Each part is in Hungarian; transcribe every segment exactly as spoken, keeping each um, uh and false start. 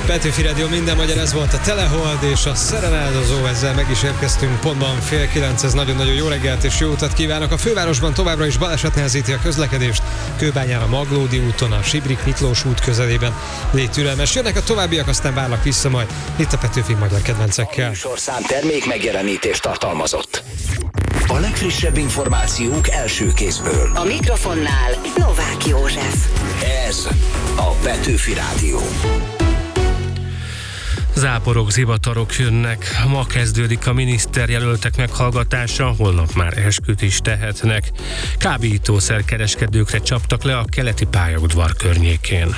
Petőfi Rádió, minden magyar, ez volt a Telehold és a Szerenáldozó, ezzel meg is érkeztünk pontban fél kilenc, ez nagyon-nagyon jó reggelt és jó utat kívánok. A fővárosban továbbra is baleset nehezíti a közlekedést, Kőbányán a Maglódi úton, a Sibrik Miklós út közelében. Légy türelmes, jönnek a továbbiak, aztán várlak vissza majd itt a Petőfi magyar kedvencekkel. A műsorszám termék megjelenítést tartalmazott. A legfrissebb információk első kézből. A mikrofonnál Novák József. Ez a Petőfi Rádió. Záporok, zivatarok jönnek. Ma kezdődik a miniszterjelöltek meghallgatása, holnap már esküt is tehetnek. Kábítószerkereskedőkre csaptak le a keleti pályaudvar környékén.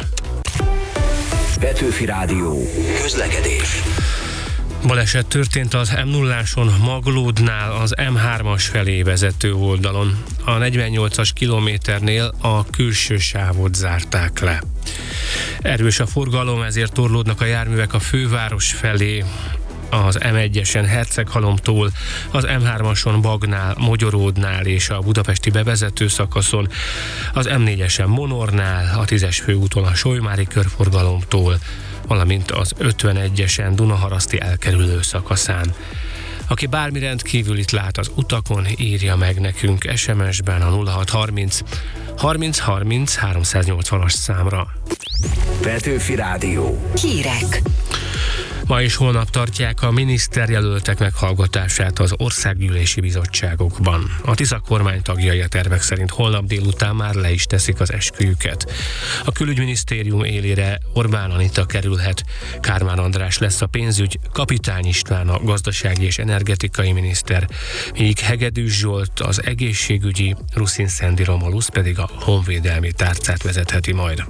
Petőfi Rádió. Közlekedés. Baleset történt az em nulláson Maglódnál az em hármas felé vezető oldalon. A negyvennyolcas kilométernél a külső sávot zárták le. Erős a forgalom, ezért torlódnak a járművek a főváros felé. Az em egyesen Herceghalomtól, az em hármason Bagnál, Mogyoródnál és a budapesti bevezető szakaszon, az em négyesen Monornál, a tízes főúton a Solymári körforgalomtól, valamint az ötvenegyesen Dunaharaszti elkerülő szakaszán. Aki bármi rendkívülit lát az utakon, írja meg nekünk es em es-ben a nulla hat harminc harminc harminc háromszáznyolcvanas számra. Petőfi Rádió. Hírek. Ma és holnap tartják a miniszterjelöltek meghallgatását az országgyűlési bizottságokban. A Tisza kormány tagjai a tervek szerint holnap délután már le is teszik az esküjüket. A külügyminisztérium élére Orbán Anita kerülhet, Kármán András lesz a pénzügy, Kapitány István a gazdasági és energetikai miniszter, míg Hegedűs Zsolt az egészségügyi, Ruszin Szendi Romulusz pedig a honvédelmi tárcát vezetheti majd.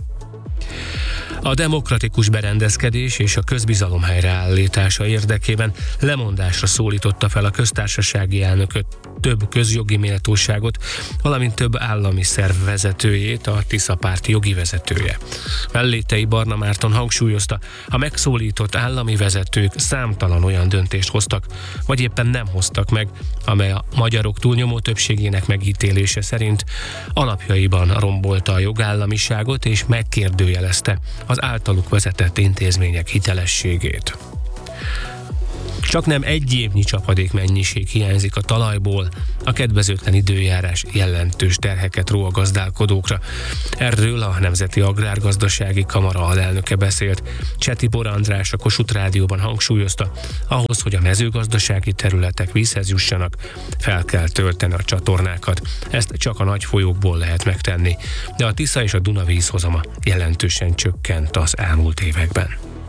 A demokratikus berendezkedés és a közbizalom helyreállítása érdekében lemondásra szólította fel a köztársasági elnököt több közjogi méltóságot, valamint több állami szerv vezetőjét, a Tisza párt jogi vezetője. Mellétei Barna Márton hangsúlyozta, a megszólított állami vezetők számtalan olyan döntést hoztak, vagy éppen nem hoztak meg, amely a magyarok túlnyomó többségének megítélése szerint alapjaiban rombolta a jogállamiságot és megkérdőjelezte az általuk vezetett intézmények hitelességét. Csak nem egy évnyi csapadék mennyiség hiányzik a talajból, a kedvezőtlen időjárás jelentős terheket ró a gazdálkodókra. Erről a Nemzeti Agrárgazdasági Kamara alelnöke beszélt. Csetibor András a Kossuth Rádióban hangsúlyozta, ahhoz, hogy a mezőgazdasági területek vízhez jussanak, fel kell tölteni a csatornákat. Ezt csak a nagy folyókból lehet megtenni, de a Tisza és a Duna vízhozama jelentősen csökkent az elmúlt években.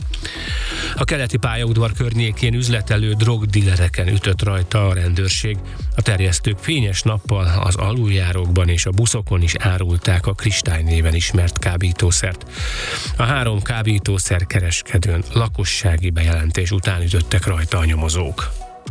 A keleti pályaudvar környékén üzletelő drogdillereken ütött rajta a rendőrség. A terjesztők fényes nappal az aluljárókban és a buszokon is árulták a Kristály néven ismert kábítószert. A három kábítószerkereskedőn lakossági bejelentés után ütöttek rajta a nyomozók.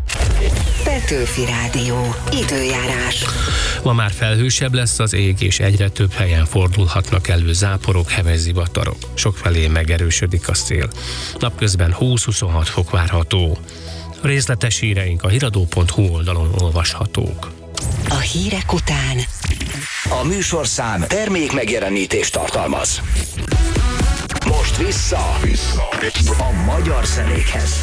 Petőfi Rádió. Időjárás. Ma már felhősebb lesz az ég, és egyre több helyen fordulhatnak elő záporok, heves zivatarok. Sokfelé megerősödik a szél. Napközben húsz-huszonhat fok várható. A részletes híreink a hiradó pont hu oldalon olvashatók. A hírek után A műsorszám termék megjelenítést tartalmaz. Most vissza, vissza. a magyar zenékhez.